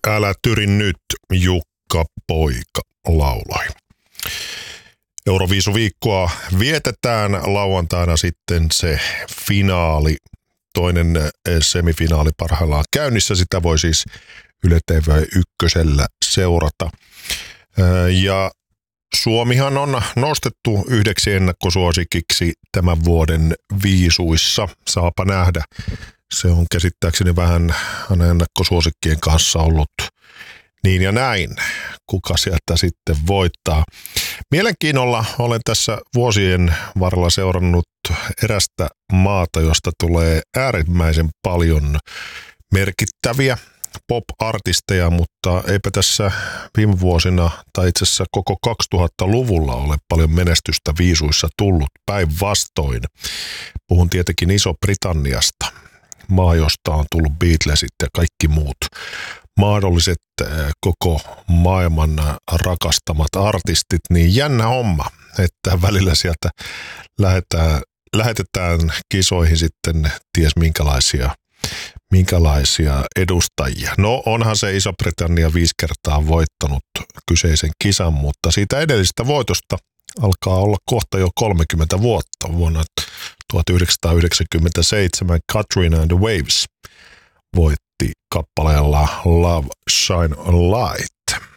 Älä tyri nyt, Jukka Poika lauloi. Euroviisuviikkoa vietetään lauantaina sitten se finaali, toinen semifinaali parhaillaan käynnissä. Sitä voi siis Yle TV1 seurata. Ja Suomihan on nostettu yhdeksi ennakkosuosikiksi tämän vuoden viisuissa. Saapa nähdä. Se on käsittääkseni vähän ennakkosuosikkien kanssa ollut niin ja näin. Kuka sieltä sitten voittaa? Mielenkiinnolla olen tässä vuosien varrella seurannut erästä maata, josta tulee äärimmäisen paljon merkittäviä pop-artisteja, mutta eipä tässä viime vuosina tai itse asiassa koko 2000-luvulla ole paljon menestystä viisuissa tullut, päinvastoin. Puhun tietenkin Iso-Britanniasta, maa, josta on tullut Beatlesit ja kaikki muut mahdolliset koko maailman rakastamat artistit, niin jännä homma, että välillä sieltä lähetetään kisoihin sitten ties minkälaisia edustajia. No onhan se Iso-Britannia 5 kertaa voittanut kyseisen kisan, mutta siitä edellisestä voitosta alkaa olla kohta jo 30 vuotta. Vuonna 1997 Katrina and the Waves voitti kappaleella Love Shine a Light.